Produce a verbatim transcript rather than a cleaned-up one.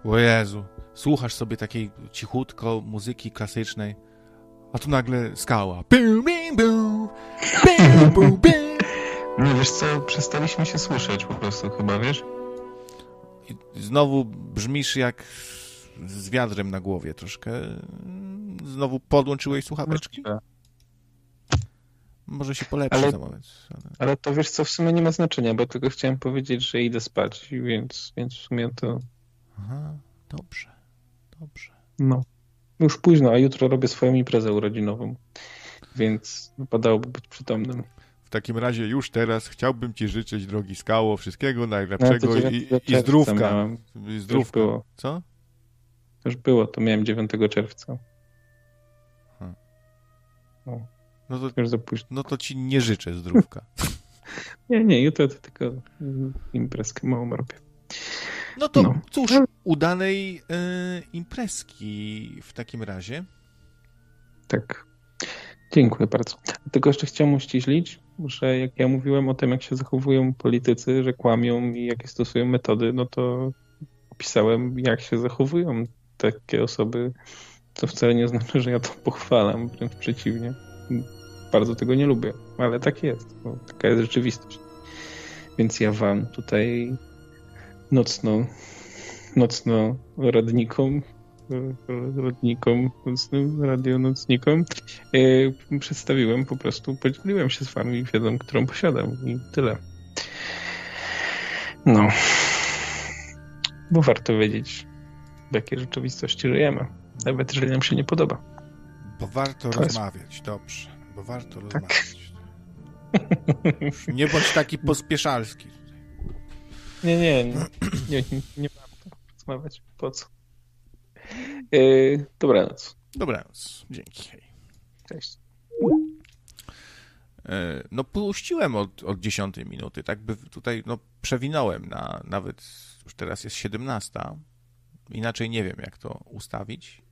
O Jezu, słuchasz sobie takiej cichutko muzyki klasycznej, a tu nagle skała. Bum, bum, bum, bum, bum, bum. No wiesz co, przestaliśmy się słyszeć po prostu chyba, wiesz? I znowu brzmisz jak z wiadrem na głowie troszkę. Znowu podłączyłeś słuchaweczki? Może się polepszy ale, za moment. Ale... ale to wiesz co, w sumie nie ma znaczenia, bo tylko chciałem powiedzieć, że idę spać, więc, więc w sumie to... Aha, dobrze, dobrze. No, już późno, a jutro robię swoją imprezę urodzinową, więc wypadałoby być przytomnym. W takim razie już teraz chciałbym ci życzyć, drogi Skało, wszystkiego najlepszego no, i, i zdrówka. Miałem. I zdrówka. Było. Co? To już było, to miałem dziewiątego czerwca. Hmm. No. No to, już za późno. no to ci nie życzę zdrówka. nie, nie, jutro to tylko imprezkę małą robię. No to no. cóż, udanej y, imprezki w takim razie. Tak. Dziękuję bardzo. Tylko jeszcze chciałem uściślić, że jak ja mówiłem o tym, jak się zachowują politycy, że kłamią i jakie stosują metody, no to opisałem, jak się zachowują takie osoby, co wcale nie znaczy, że ja to pochwalam, wręcz przeciwnie. Bardzo tego nie lubię, ale tak jest. Bo taka jest rzeczywistość. Więc ja wam tutaj nocno, nocno radnikom, radnikom, nocnym radionocnikom yy, przedstawiłem po prostu, podzieliłem się z wami wiedzą, którą posiadam i tyle. No. Bo warto wiedzieć, w jakiej rzeczywistości żyjemy. Nawet jeżeli nam się nie podoba. Bo warto to rozmawiać, jest... dobrze. Bo warto tak. rozmawiać. Nie bądź taki pospieszalski. Nie, nie, nie, nie, nie warto rozmawiać. Po co? Yy, dobranoc. Dobranoc. Dzięki. Hej. Cześć. No puściłem od, od dziesiątej minuty, tak by tutaj no, przewinąłem na nawet, już teraz jest siedemnasta, inaczej nie wiem jak to ustawić.